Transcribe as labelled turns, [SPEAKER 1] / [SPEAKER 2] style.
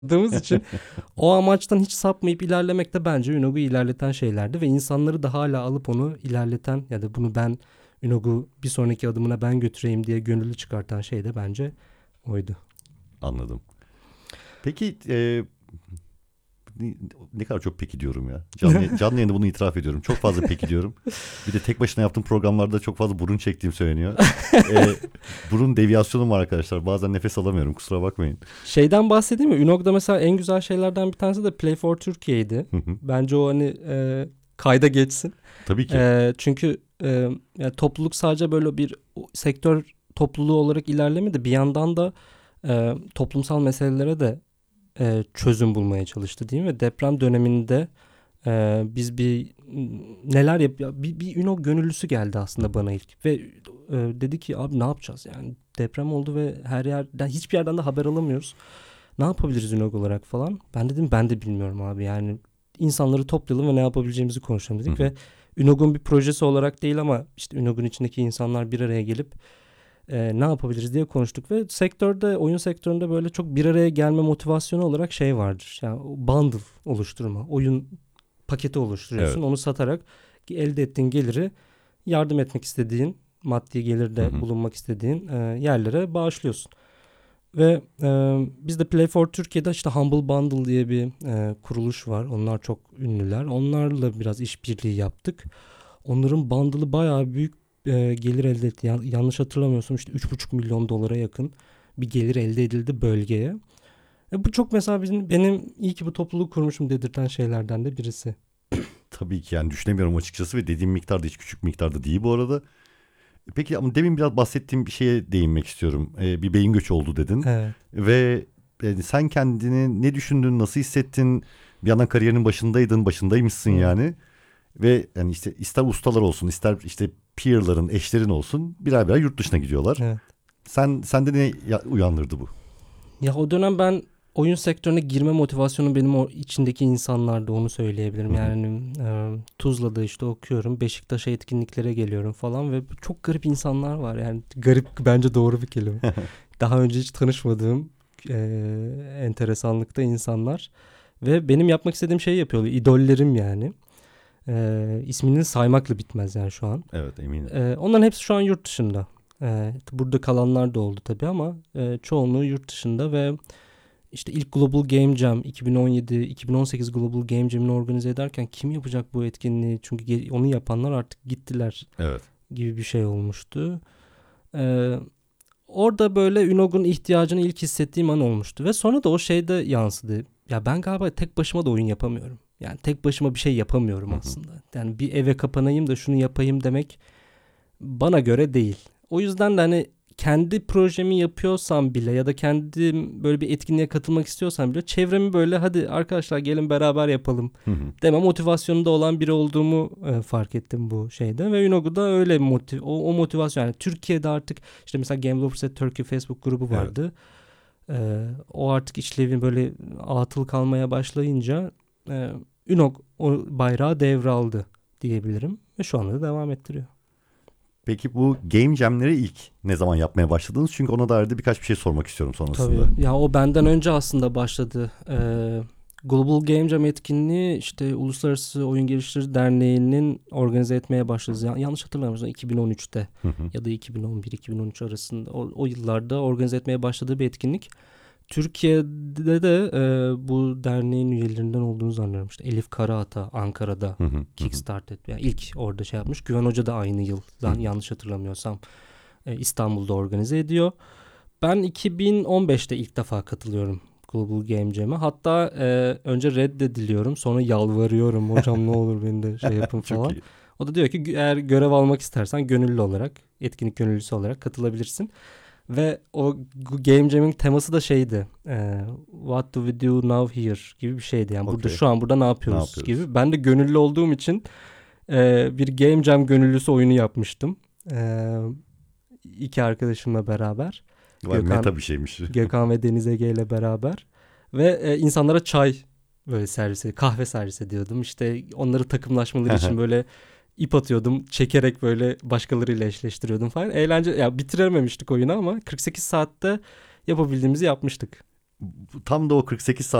[SPEAKER 1] için o amaçtan hiç sapmayıp ilerlemek de bence Unog'u ilerleten şeylerdi ve insanları da hala alıp onu ilerleten ya da bunu ben Unog'u bir sonraki adımına ben götüreyim diye gönüllü çıkartan şey de bence oydu.
[SPEAKER 2] Anladım. Peki ne kadar çok peki diyorum ya. Canlı yayında bunu itiraf ediyorum. Çok fazla peki diyorum. Bir de tek başına yaptığım programlarda çok fazla burun çektiğim söyleniyor. Burun deviyasyonum var arkadaşlar. Bazen nefes alamıyorum. Kusura bakmayın.
[SPEAKER 1] Şeyden bahsedeyim mi? Unog'da mesela en güzel şeylerden bir tanesi de Play for Türkiye'ydi. Bence o hani kayda geçsin.
[SPEAKER 2] Tabii ki.
[SPEAKER 1] Çünkü yani topluluk sadece böyle bir sektör topluluğu olarak ilerlemedi. Bir yandan da toplumsal meselelere de çözüm bulmaya çalıştı değil mi? Deprem döneminde biz neler bir Unog gönüllüsü geldi aslında bana ilk ve dedi ki abi ne yapacağız yani deprem oldu ve her yerden hiçbir yerden de haber alamıyoruz. Ne yapabiliriz Unog olarak falan. Ben dedim ben de bilmiyorum abi yani insanları toplayalım ve ne yapabileceğimizi konuşalım dedik ve Unog'un bir projesi olarak değil ama işte Unog'un içindeki insanlar bir araya gelip ne yapabiliriz diye konuştuk ve sektörde, oyun sektöründe böyle çok bir araya gelme motivasyonu olarak şey vardır. Yani bundle oluşturma, oyun paketi oluşturuyorsun.
[SPEAKER 2] Evet.
[SPEAKER 1] Onu satarak elde ettiğin geliri yardım etmek istediğin, maddi gelirde bulunmak istediğin yerlere bağışlıyorsun. Ve biz de Play for Türkiye'de işte Humble Bundle diye bir kuruluş var. Onlar çok ünlüler. Onlarla biraz işbirliği yaptık. Onların bundle'ı bayağı büyük gelir elde etti. Yanlış hatırlamıyorsam işte 3,5 milyon dolara yakın bir gelir elde edildi bölgeye. Bu çok mesela benim iyi ki bu topluluğu kurmuşum dedirten şeylerden de birisi.
[SPEAKER 2] Tabii ki yani düşünemiyorum açıkçası ve dediğim miktar da hiç küçük miktarda değil bu arada. Peki ama demin biraz bahsettiğim bir şeye değinmek istiyorum. Bir beyin göçü oldu dedin.
[SPEAKER 1] Evet.
[SPEAKER 2] Ve sen kendini ne düşündün, nasıl hissettin? Bir yandan kariyerinin başındaymışsın yani. Ve yani işte ister ustalar olsun, ister işte peer'ların, eşlerin olsun birer birer yurt dışına gidiyorlar.
[SPEAKER 1] Evet.
[SPEAKER 2] Sende ne uyandırdı bu?
[SPEAKER 1] Ya o dönem ben oyun sektörüne girme motivasyonu benim o içindeki insanlardı onu söyleyebilirim. Yani Tuzla'da işte okuyorum. Beşiktaş'a etkinliklere geliyorum falan ve çok garip insanlar var. Yani garip bence doğru bir kelime. Daha önce hiç tanışmadığım enteresanlıkta insanlar. Ve benim yapmak istediğim şeyi yapıyorlar. İdollerim yani. İsmini saymakla bitmez yani şu an.
[SPEAKER 2] Evet eminim.
[SPEAKER 1] Onların hepsi şu an yurt dışında. Burada kalanlar da oldu tabii ama çoğunluğu yurt dışında ve işte ilk Global Game Jam 2017-2018 Global Game Jam'ini organize ederken kim yapacak bu etkinliği? Çünkü onu yapanlar artık gittiler
[SPEAKER 2] Evet.
[SPEAKER 1] gibi bir şey olmuştu. Orada böyle Unog'un ihtiyacını ilk hissettiğim an olmuştu. Ve sonra da o şeyde yansıdı. Ya ben galiba tek başıma da oyun yapamıyorum. Yani tek başıma bir şey yapamıyorum aslında. Yani bir eve kapanayım da şunu yapayım demek bana göre değil. O yüzden de hani kendi projemi yapıyorsam bile ya da kendim böyle bir etkinliğe katılmak istiyorsam bile çevremi böyle hadi arkadaşlar gelin beraber yapalım deme motivasyonunda olan biri olduğumu fark ettim bu şeyde ve Unog'da öyle o motivasyon yani Türkiye'de artık işte mesela Game Developers at Turkey Facebook grubu vardı. Evet. O artık işlevin böyle atıl kalmaya başlayınca Unog o bayrağı devraldı diyebilirim ve şu anda da devam ettiriyor.
[SPEAKER 2] Peki bu Game Jam'leri ilk ne zaman yapmaya başladınız? Çünkü ona dair de birkaç bir şey sormak istiyorum sonrasında.
[SPEAKER 1] Tabii. Ya o benden önce aslında başladı. Global Game Jam etkinliği işte Uluslararası Oyun Geliştirici Derneği'nin organize etmeye başladı. Yanlış hatırlamıyorsam 2013'te ya da 2011-2013 arasında o yıllarda organize etmeye başladığı bir etkinlik. Türkiye'de de bu derneğin üyelerinden olduğunu zannediyorum. İşte Elif Karaata Ankara'da kickstart etti. Yani ilk orada şey yapmış. Güven Hoca da aynı yıldan yanlış hatırlamıyorsam İstanbul'da organize ediyor. Ben 2015'te ilk defa katılıyorum Global Game Jam'e. Hatta önce reddediliyorum. Sonra yalvarıyorum. Hocam ne olur beni de şey yapın falan.
[SPEAKER 2] Çok iyi.
[SPEAKER 1] O da diyor ki eğer görev almak istersen gönüllü olarak, etkinlik gönüllüsü olarak katılabilirsin. Ve o Game Jam'in teması da şeydi. What do we do now here gibi bir şeydi. Yani burada şu an burada ne yapıyoruz gibi. Ben de gönüllü olduğum için bir Game Jam gönüllüsü oyunu yapmıştım. İki arkadaşımla beraber.
[SPEAKER 2] Meta bir şeymiş.
[SPEAKER 1] Gökhan ve Deniz Ege ile beraber. Ve insanlara çay böyle kahve servis ediyordum. İşte onları takımlaşmaları için böyle ip atıyordum. Çekerek böyle başkalarıyla eşleştiriyordum falan. Eğlence ya bitirememiştik oyunu ama 48 saatte yapabildiğimizi yapmıştık.
[SPEAKER 2] tam da o 48